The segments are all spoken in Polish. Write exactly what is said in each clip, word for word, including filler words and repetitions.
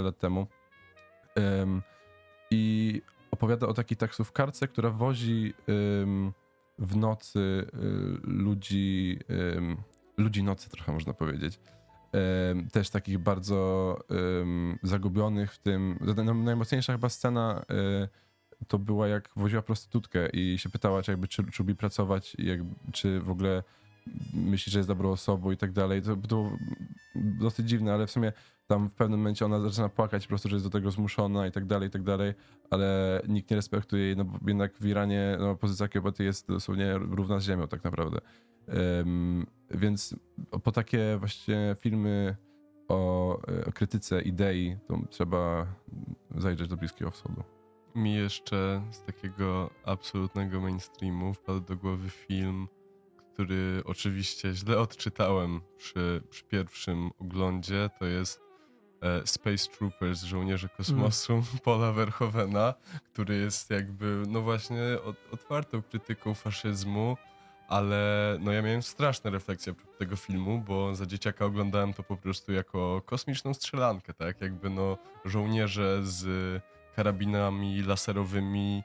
lat temu. Ym, I opowiada o takiej taksówkarce, która wozi ym, w nocy y, ludzi, ym, ludzi nocy trochę można powiedzieć. Ym, też takich bardzo ym, zagubionych w tym. naj- Najmocniejsza chyba scena y, to była, jak woziła prostytutkę i się pytała, czy jakby czy, czy lubi pracować, i jak, czy w ogóle myśli, że jest dobrą osobą i tak dalej. To było dosyć dziwne, ale w sumie tam w pewnym momencie ona zaczyna płakać po prostu, że jest do tego zmuszona i tak dalej, i tak dalej, ale nikt nie respektuje jej, no bo jednak w Iranie no, pozycja kobiety jest dosłownie równa z ziemią tak naprawdę. Ym, więc po takie właśnie filmy o, o krytyce idei to trzeba zajrzeć do Bliskiego Wschodu. Mi jeszcze z takiego absolutnego mainstreamu wpadł do głowy film, który oczywiście źle odczytałem przy, przy pierwszym oglądzie. To jest e, Space Troopers, Żołnierze Kosmosu, mm. Paula Verhoevena, który jest jakby, no właśnie, od, otwartą krytyką faszyzmu, ale no ja miałem straszne refleksje tego filmu, bo za dzieciaka oglądałem to po prostu jako kosmiczną strzelankę, tak? Jakby no żołnierze z karabinami laserowymi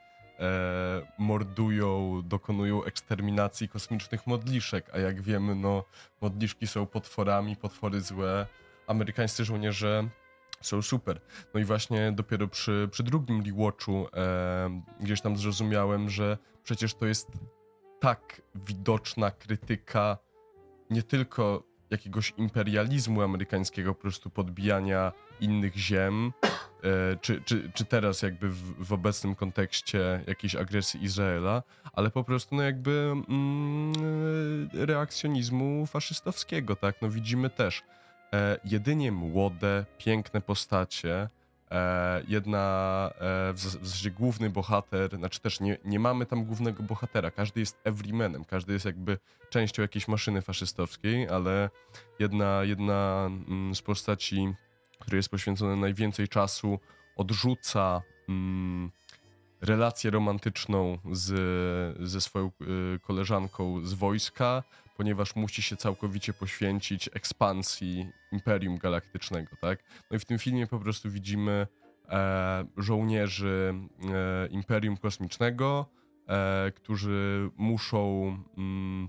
e, mordują, dokonują eksterminacji kosmicznych modliszek, a jak wiemy, no modliszki są potworami, potwory złe, amerykańscy żołnierze są super. No i właśnie dopiero przy, przy drugim rewatchu e, gdzieś tam zrozumiałem, że przecież to jest tak widoczna krytyka nie tylko jakiegoś imperializmu amerykańskiego, po prostu podbijania innych ziem, e, czy, czy, czy teraz jakby w, w obecnym kontekście jakiejś agresji Izraela, ale po prostu no jakby mm, reakcjonizmu faszystowskiego, tak? No widzimy też e, jedynie młode, piękne postacie, e, jedna, e, w, z- w zasadzie główny bohater, znaczy też nie, nie mamy tam głównego bohatera, każdy jest everymanem, każdy jest jakby częścią jakiejś maszyny faszystowskiej, ale jedna, jedna mm, z postaci, której jest poświęcone najwięcej czasu, odrzuca mm, relację romantyczną z, ze swoją y, koleżanką z wojska, ponieważ musi się całkowicie poświęcić ekspansji Imperium Galaktycznego, tak? No i w tym filmie po prostu widzimy e, żołnierzy e, Imperium Kosmicznego, e, którzy muszą mm,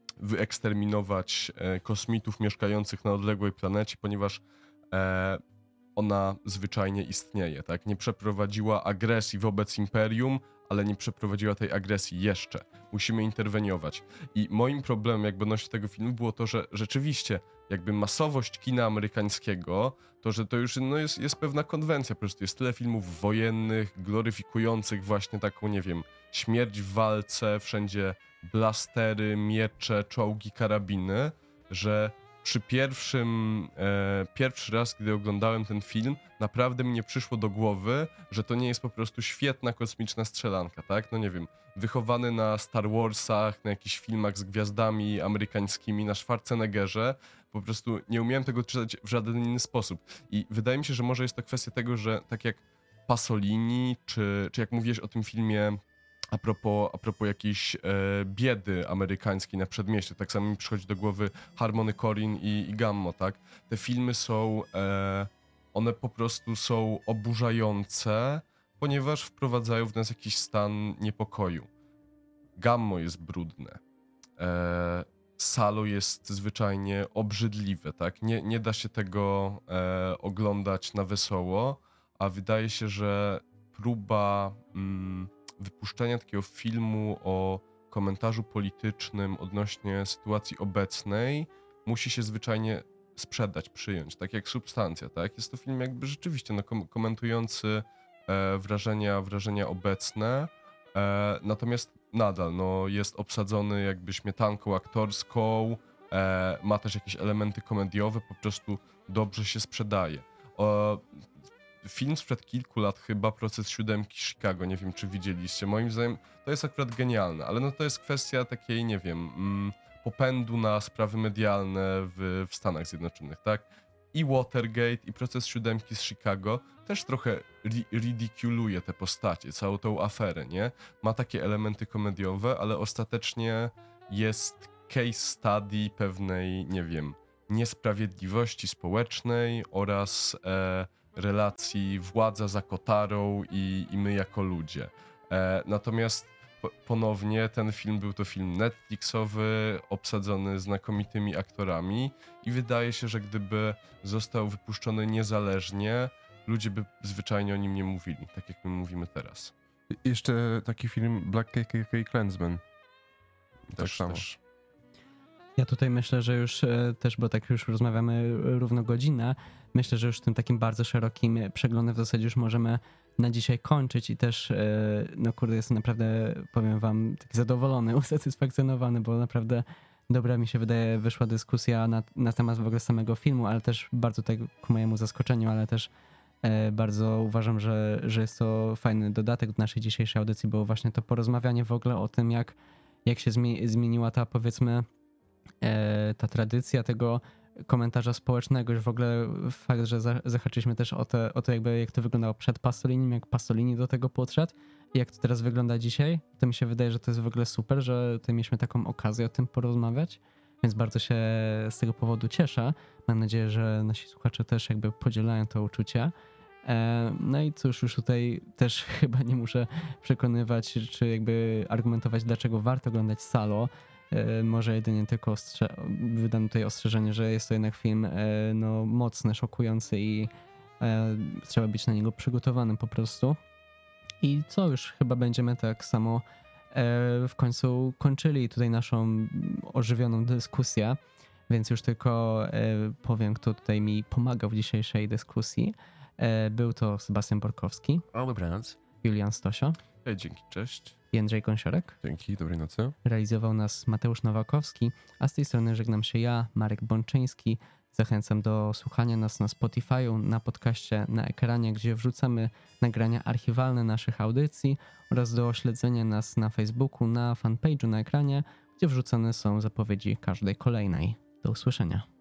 wyeksterminować e, kosmitów mieszkających na odległej planecie, ponieważ e, ona zwyczajnie istnieje, tak? Nie przeprowadziła agresji wobec Imperium, ale nie przeprowadziła tej agresji jeszcze. Musimy interweniować. I moim problemem jakby odnośnie tego filmu było to, że rzeczywiście jakby masowość kina amerykańskiego, to że to już no jest, jest pewna konwencja, po prostu jest tyle filmów wojennych, gloryfikujących właśnie taką, nie wiem, śmierć w walce, wszędzie blastery, miecze, czołgi, karabiny, że przy pierwszym, e, pierwszy raz, gdy oglądałem ten film, naprawdę mi nie przyszło do głowy, że to nie jest po prostu świetna kosmiczna strzelanka, tak? No nie wiem, wychowany na Star Warsach, na jakichś filmach z gwiazdami amerykańskimi, na Schwarzeneggerze, po prostu nie umiałem tego czytać w żaden inny sposób. I wydaje mi się, że może jest to kwestia tego, że tak jak Pasolini, czy, czy jak mówiłeś o tym filmie a propos, a propos jakiejś e, biedy amerykańskiej na przedmieściu, tak samo mi przychodzi do głowy Harmony Korine i, i Gammo, tak? Te filmy są, e, one po prostu są oburzające, ponieważ wprowadzają w nas jakiś stan niepokoju. Gammo jest brudne. E, Salo jest zwyczajnie obrzydliwe, tak? Nie, nie da się tego e, oglądać na wesoło, a wydaje się, że próba mm, wypuszczenia takiego filmu o komentarzu politycznym odnośnie sytuacji obecnej musi się zwyczajnie sprzedać, przyjąć, tak jak Substancja, tak? Jest to film jakby rzeczywiście no, kom- komentujący e, wrażenia, wrażenia obecne, e, natomiast nadal no, jest obsadzony jakby śmietanką aktorską, e, ma też jakieś elementy komediowe, po prostu dobrze się sprzedaje. O, film sprzed kilku lat chyba, Proces Siódemki Chicago, nie wiem czy widzieliście, moim zdaniem to jest akurat genialne, ale no to jest kwestia takiej, nie wiem, mm, popędu na sprawy medialne w, w Stanach Zjednoczonych, tak? I Watergate, i Proces Siódemki z Chicago też trochę ri- ridiculuje te postacie, całą tą aferę, nie? Ma takie elementy komediowe, ale ostatecznie jest case study pewnej, nie wiem, niesprawiedliwości społecznej oraz e, relacji władza za kotarą i, i my jako ludzie. E, natomiast po, ponownie ten film był to film Netflixowy, obsadzony znakomitymi aktorami i wydaje się, że gdyby został wypuszczony niezależnie, ludzie by zwyczajnie o nim nie mówili, tak jak my mówimy teraz. Jeszcze taki film Black K K K Klansman. Tak Też, samo. też. Ja tutaj myślę, że już e, też, bo tak już rozmawiamy równo godzinę, myślę, że już tym takim bardzo szerokim przeglądem w zasadzie już możemy na dzisiaj kończyć i też, e, no kurde, jestem naprawdę, powiem wam, taki zadowolony, usatysfakcjonowany, bo naprawdę dobra mi się wydaje, wyszła dyskusja na, na temat w ogóle samego filmu, ale też bardzo tak ku mojemu zaskoczeniu, ale też e, bardzo uważam, że, że jest to fajny dodatek do naszej dzisiejszej audycji, bo właśnie to porozmawianie w ogóle o tym, jak, jak się zmie- zmieniła ta, powiedzmy, e, ta tradycja tego komentarza społecznego, już w ogóle fakt, że za, zahaczyliśmy też o, te, o to, jakby jak to wyglądało przed Pasolinim, jak Pasolini do tego podszedł i jak to teraz wygląda dzisiaj, to mi się wydaje, że to jest w ogóle super, że tutaj mieliśmy taką okazję o tym porozmawiać, więc bardzo się z tego powodu cieszę. Mam nadzieję, że nasi słuchacze też jakby podzielają to uczucie. E, no i cóż, już tutaj też chyba nie muszę przekonywać, czy jakby argumentować, dlaczego warto oglądać Salo. Może jedynie tylko ostrze- wydam tutaj ostrzeżenie, że jest to jednak film no, mocny, szokujący i e, trzeba być na niego przygotowanym po prostu. I co, już chyba będziemy tak samo e, w końcu kończyli tutaj naszą ożywioną dyskusję, więc już tylko e, powiem, kto tutaj mi pomagał w dzisiejszej dyskusji. E, był to Sebastian Borkowski, Dobranoc. Julian Stosio Hej, dzięki, cześć. i Jędrzej Gąsiorek. Dzięki, dobrej nocy. Realizował nas Mateusz Nowakowski, a z tej strony żegnam się ja, Marek Bączyński. Zachęcam do słuchania nas na Spotify'u, na podcaście Na Ekranie, gdzie wrzucamy nagrania archiwalne naszych audycji oraz do śledzenia nas na Facebooku, na fanpage'u Na Ekranie, gdzie wrzucane są zapowiedzi każdej kolejnej. Do usłyszenia.